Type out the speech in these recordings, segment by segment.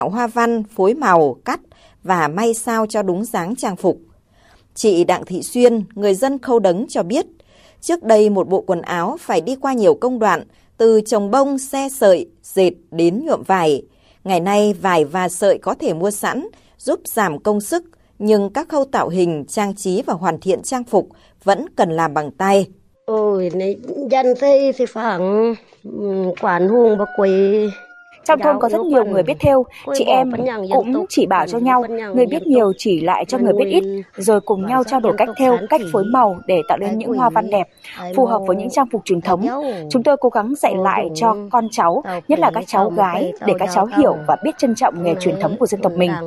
hoa văn, phối màu, cắt và may sao cho đúng dáng trang phục. Chị Đặng Thị Xuyên, người dân Khâu Đấng cho biết, trước đây một bộ quần áo phải đi qua nhiều công đoạn, từ trồng bông, xe sợi, dệt đến nhuộm vải. Ngày nay, vải và sợi có thể mua sẵn, giúp giảm công sức, nhưng các khâu tạo hình, trang trí và hoàn thiện trang phục vẫn cần làm bằng tay. Dân thì khoảng quản hùng và quỳ. Trong thôn có rất nhiều người biết thêu, chị em cũng chỉ bảo cho nhau, người biết nhiều chỉ lại cho người biết ít, rồi cùng nhau trao đổi cách thêu, cách phối màu để tạo nên những hoa văn đẹp, phù hợp với những trang phục truyền thống. Chúng tôi cố gắng dạy lại cho con cháu, nhất là các cháu gái, để các cháu hiểu và biết trân trọng nghề truyền thống của dân tộc mình.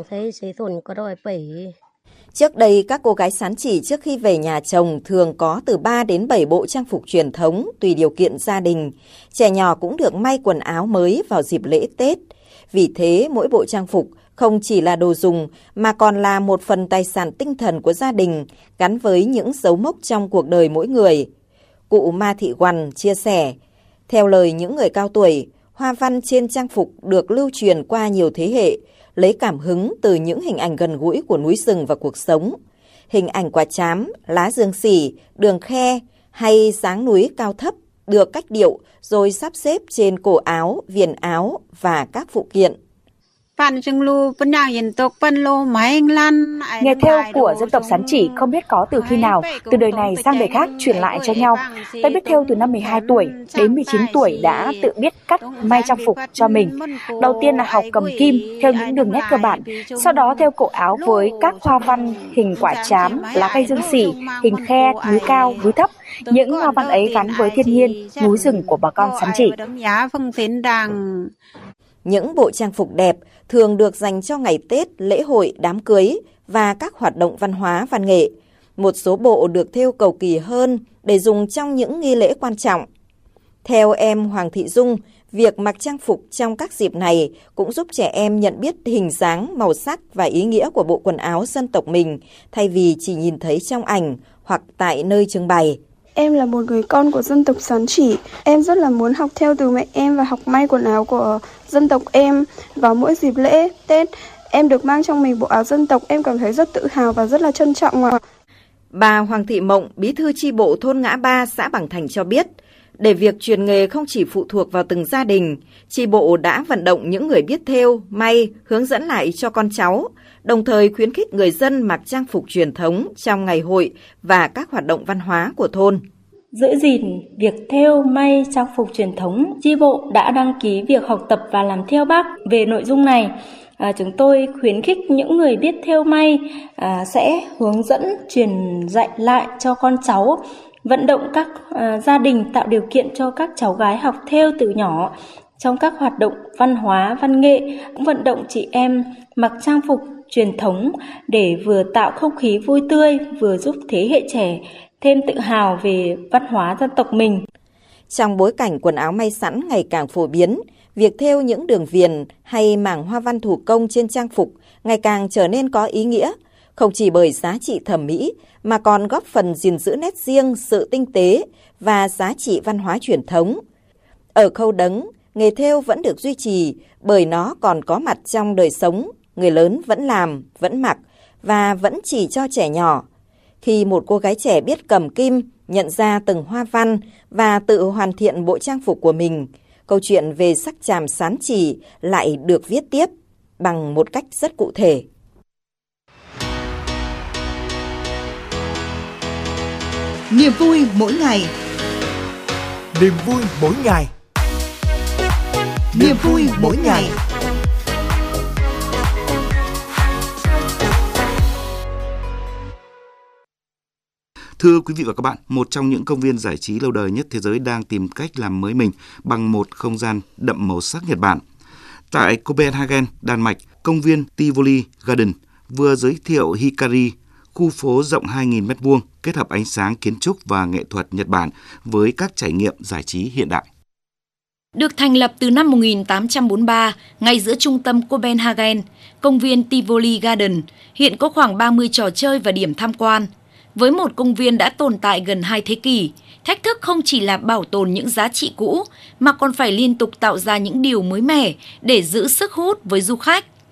Trước đây, các cô gái xán chỉ trước khi về nhà chồng thường có từ 3 đến 7 bộ trang phục truyền thống tùy điều kiện gia đình. Trẻ nhỏ cũng được may quần áo mới vào dịp lễ Tết. Vì thế, mỗi bộ trang phục không chỉ là đồ dùng mà còn là một phần tài sản tinh thần của gia đình gắn với những dấu mốc trong cuộc đời mỗi người. Cụ Ma Thị Quằn chia sẻ, theo lời những người cao tuổi, hoa văn trên trang phục được lưu truyền qua nhiều thế hệ, lấy cảm hứng từ những hình ảnh gần gũi của núi rừng và cuộc sống. Hình ảnh quả trám, lá dương xỉ, đường khe hay dáng núi cao thấp được cách điệu rồi sắp xếp trên cổ áo, viền áo và các phụ kiện. Nghề thêu của dân tộc Sán Chỉ không biết có từ khi nào, từ đời này sang đời khác truyền lại cho nhau. Tôi biết thêu từ năm 12 tuổi, đến 19 tuổi đã tự biết cắt may trang phục cho mình. Đầu tiên là học cầm kim, theo những đường nét cơ bản, sau đó thêu cổ áo với các hoa văn hình quả trám, lá cây dương xỉ, hình khe, núi cao, núi thấp. Những hoa văn ấy gắn với thiên nhiên, núi rừng của bà con Sán Chỉ. Những bộ trang phục đẹp thường được dành cho ngày Tết, lễ hội, đám cưới và các hoạt động văn hóa, văn nghệ. Một số bộ được thêu cầu kỳ hơn để dùng trong những nghi lễ quan trọng. Theo em Hoàng Thị Dung, việc mặc trang phục trong các dịp này cũng giúp trẻ em nhận biết hình dáng, màu sắc và ý nghĩa của bộ quần áo dân tộc mình thay vì chỉ nhìn thấy trong ảnh hoặc tại nơi trưng bày. Em là một người con của dân tộc Sán Chỉ. Em rất là muốn học theo từ mẹ em và học may quần áo của dân tộc em. Vào mỗi dịp lễ, Tết, em được mang trong mình bộ áo dân tộc. Em cảm thấy rất tự hào và rất là trân trọng. Bà Hoàng Thị Mộng, bí thư chi bộ thôn Ngã Ba, xã Bằng Thành cho biết, để việc truyền nghề không chỉ phụ thuộc vào từng gia đình, chi bộ đã vận động những người biết thêu, may, hướng dẫn lại cho con cháu, đồng thời khuyến khích người dân mặc trang phục truyền thống trong ngày hội và các hoạt động văn hóa của thôn. Giữ gìn việc thêu may trang phục truyền thống, chi bộ đã đăng ký việc học tập và làm theo bác về nội dung này. Chúng tôi khuyến khích những người biết thêu may sẽ hướng dẫn truyền dạy lại cho con cháu, vận động các gia đình tạo điều kiện cho các cháu gái học thêu từ nhỏ trong các hoạt động văn hóa, văn nghệ, cũng vận động chị em mặc trang phục truyền thống để vừa tạo không khí vui tươi, vừa giúp thế hệ trẻ thêm tự hào về văn hóa dân tộc mình. Trong bối cảnh quần áo may sẵn ngày càng phổ biến, việc thêu những đường viền hay mảng hoa văn thủ công trên trang phục ngày càng trở nên có ý nghĩa, không chỉ bởi giá trị thẩm mỹ mà còn góp phần gìn giữ nét riêng, sự tinh tế và giá trị văn hóa truyền thống. Ở Khâu Đấng, nghề thêu vẫn được duy trì bởi nó còn có mặt trong đời sống, người lớn vẫn làm, vẫn mặc và vẫn chỉ cho trẻ nhỏ. Khi một cô gái trẻ biết cầm kim, nhận ra từng hoa văn và tự hoàn thiện bộ trang phục của mình, câu chuyện về sắc tràm Sán Chỉ lại được viết tiếp bằng một cách rất cụ thể. Niềm vui mỗi ngày. Niềm vui mỗi ngày. Niềm vui mỗi ngày. Thưa quý vị và các bạn, một trong những công viên giải trí lâu đời nhất thế giới đang tìm cách làm mới mình bằng một không gian đậm màu sắc Nhật Bản. Tại Copenhagen, Đan Mạch, công viên Tivoli Garden vừa giới thiệu Hikari, khu phố rộng 2.000 m2, kết hợp ánh sáng, kiến trúc và nghệ thuật Nhật Bản với các trải nghiệm giải trí hiện đại. Được thành lập từ năm 1843, ngay giữa trung tâm Copenhagen, công viên Tivoli Garden hiện có khoảng 30 trò chơi và điểm tham quan. Với một công viên đã tồn tại gần 2 thế kỷ, thách thức không chỉ là bảo tồn những giá trị cũ mà còn phải liên tục tạo ra những điều mới mẻ để giữ sức hút với du khách.